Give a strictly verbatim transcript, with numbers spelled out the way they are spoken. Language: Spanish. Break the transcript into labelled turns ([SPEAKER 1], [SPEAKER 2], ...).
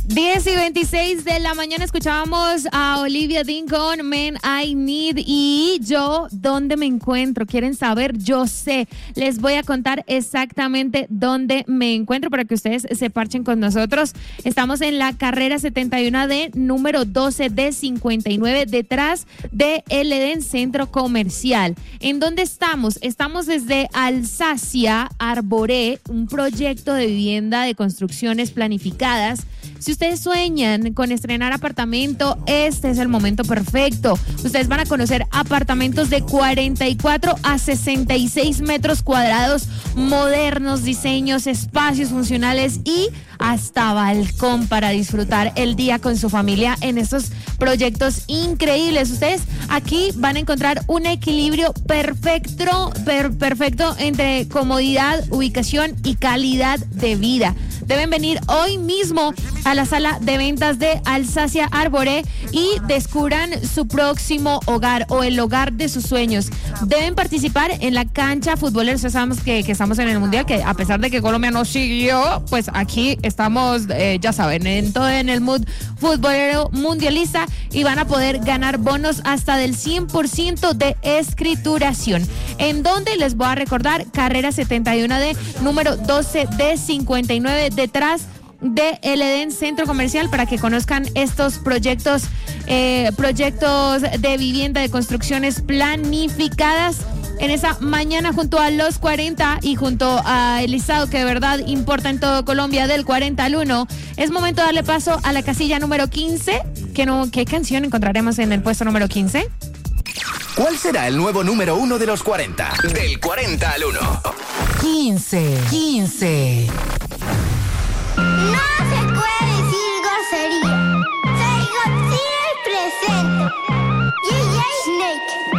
[SPEAKER 1] diez y veintiséis de la mañana escuchábamos a Olivia Dean con Men I Need. Y yo, ¿dónde me encuentro? ¿Quieren saber? Yo sé. Les voy a contar exactamente dónde me encuentro para que ustedes se parchen con nosotros. Estamos en la carrera setenta y uno D, número doce D cincuenta y nueve, detrás de El Edén Centro Comercial. ¿En dónde estamos? Estamos desde Alsacia Arboré, un proyecto de vivienda de construcciones planificadas. Si ustedes sueñan con estrenar apartamento, este es el momento perfecto. Ustedes van a conocer apartamentos de cuarenta y cuatro a sesenta y seis metros cuadrados, modernos, diseños, espacios funcionales y hasta balcón para disfrutar el día con su familia en estos proyectos increíbles. Ustedes aquí van a encontrar un equilibrio perfecto, per, perfecto entre comodidad, ubicación y calidad de vida. Deben venir hoy mismo a la sala de ventas de Alsacia Arboré y descubran su próximo hogar o el hogar de sus sueños. Deben participar en la cancha futbolera. Sabemos que, que estamos en el Mundial, que a pesar de que Colombia no siguió, pues aquí estamos, eh, ya saben, en todo en el mood futbolero mundialista y van a poder ganar bonos hasta del cien por ciento de escrituración. ¿En dónde? Les voy a recordar, carrera setenta y uno D, número doce D cincuenta y nueve, detrás de El Edén Centro Comercial, para que conozcan estos proyectos, eh, proyectos de vivienda de construcciones planificadas en esa mañana junto a los cuarenta y junto a el listado que de verdad importa en todo Colombia del cuarenta al uno. Es momento de darle paso a la casilla número quince. ¿Qué, no, qué canción encontraremos en el puesto número quince?
[SPEAKER 2] ¿Cuál será el nuevo número uno de los cuarenta? Del cuarenta al uno.
[SPEAKER 3] quince, quince.